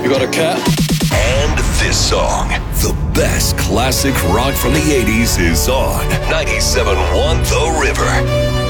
You got a cat? And this song, the best classic rock from the 80s, is on 97.1 The River.